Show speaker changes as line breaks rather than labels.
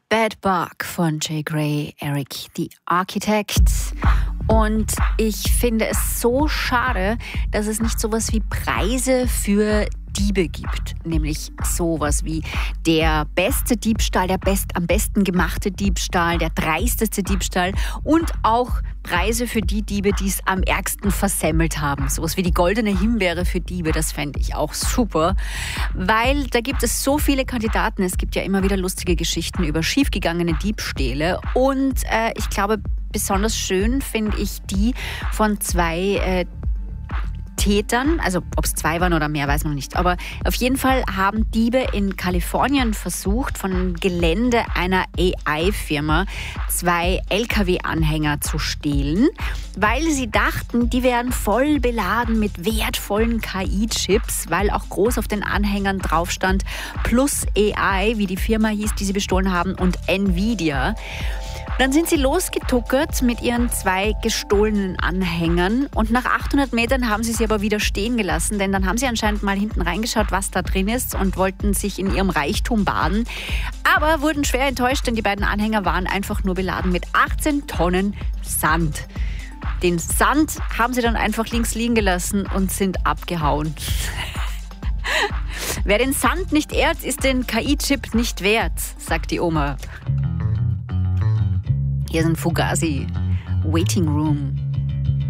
Bad Bug von Jay Gray, Eric the Architect. Und ich finde es so schade, dass es nicht sowas wie Preise für Diebe gibt. Nämlich sowas wie der beste Diebstahl, der am besten gemachte Diebstahl, der dreisteste Diebstahl und auch Preise für die Diebe, die es am ärgsten versemmelt haben. Sowas wie die goldene Himbeere für Diebe, das fände ich auch super. Weil da gibt es so viele Kandidaten. Es gibt ja immer wieder lustige Geschichten über schiefgegangene Diebstähle. Und ich glaube, besonders schön finde ich die von zwei Tätern, also ob es 2 waren oder mehr, weiß man nicht. Aber auf jeden Fall haben Diebe in Kalifornien versucht, von Gelände einer AI-Firma 2 LKW-Anhänger zu stehlen, weil sie dachten, die wären voll beladen mit wertvollen KI-Chips, weil auch groß auf den Anhängern drauf stand, plus AI, wie die Firma hieß, die sie bestohlen haben, und Nvidia. Dann sind sie losgetuckert mit ihren 2 gestohlenen Anhängern und nach 800 Metern haben sie aber wieder stehen gelassen, denn dann haben sie anscheinend mal hinten reingeschaut, was da drin ist und wollten sich in ihrem Reichtum baden, aber wurden schwer enttäuscht, denn die beiden Anhänger waren einfach nur beladen mit 18 Tonnen Sand. Den Sand haben sie dann einfach links liegen gelassen und sind abgehauen. Wer den Sand nicht ehrt, ist den KI-Chip nicht wert, sagt die Oma. Hier sind Fugazi, Waiting Room.